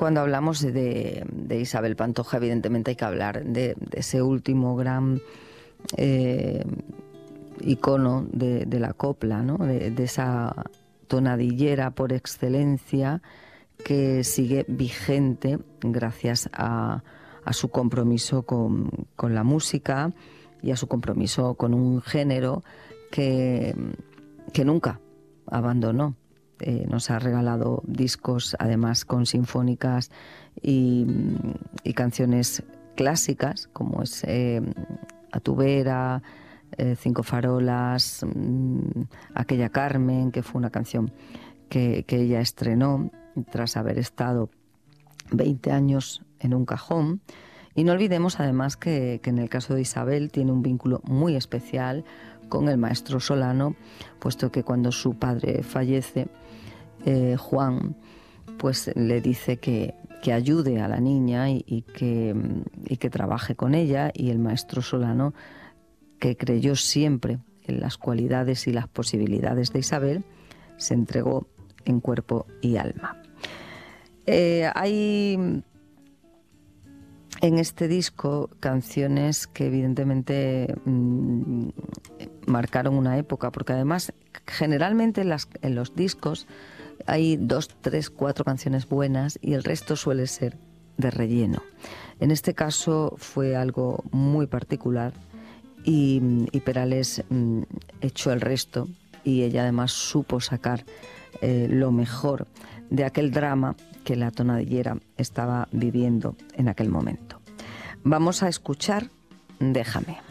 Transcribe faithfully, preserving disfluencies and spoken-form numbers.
cuando hablamos de, de Isabel Pantoja, evidentemente hay que hablar de, de ese último gran eh, icono de, de la copla, ¿no? De, de esa tonadillera por excelencia que sigue vigente gracias a, a su compromiso con, con la música y a su compromiso con un género que, que nunca abandonó. Eh, nos ha regalado discos además con sinfónicas y, y canciones clásicas como es eh, A tu vera, eh, Cinco farolas, mmm, Aquella Carmen, que fue una canción que, que ella estrenó tras haber estado veinte años en un cajón. Y no olvidemos además que, que en el caso de Isabel tiene un vínculo muy especial con el maestro Solano, puesto que cuando su padre fallece, eh, Juan pues le dice que, que ayude a la niña y, y, que, y que trabaje con ella, y el maestro Solano, que creyó siempre en las cualidades y las posibilidades de Isabel, se entregó en cuerpo y alma. Eh, hay en este disco canciones que evidentemente mmm, marcaron una época, porque además generalmente en, las, en los discos hay dos, tres, cuatro canciones buenas y el resto suele ser de relleno. En este caso fue algo muy particular y, y Perales mmm, echó el resto, y ella además supo sacar eh, lo mejor de aquel drama que la tonadillera estaba viviendo en aquel momento. Vamos a escuchar Déjame.